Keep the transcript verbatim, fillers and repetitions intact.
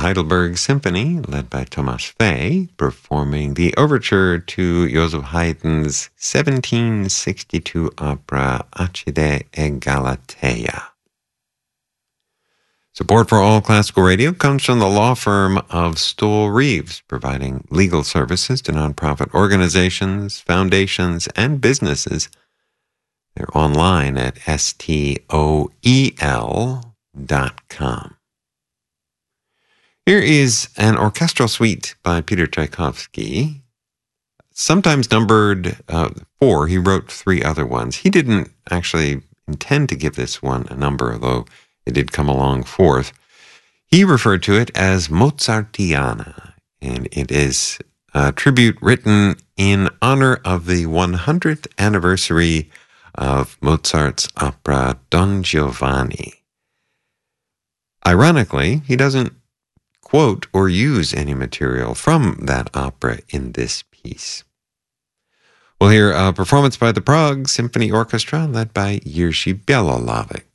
Heidelberg Symphony, led by Thomas Fay, performing the overture to Joseph Haydn's seventeen sixty-two opera Acide e Galatea. Support for All Classical Radio comes from the law firm of Stoll Reeves, providing legal services to nonprofit organizations, foundations, and businesses. They're online at S T O E L dot com. Here is an orchestral suite by Peter Tchaikovsky, sometimes numbered uh, four. He wrote three other ones. He didn't actually intend to give this one a number, although it did come along fourth. He referred to it as Mozartiana, and it is a tribute written in honor of the one hundredth anniversary of Mozart's opera Don Giovanni. Ironically, he doesn't quote or use any material from that opera in this piece. We'll hear a performance by the Prague Symphony Orchestra led by Jiří Bělohlávek.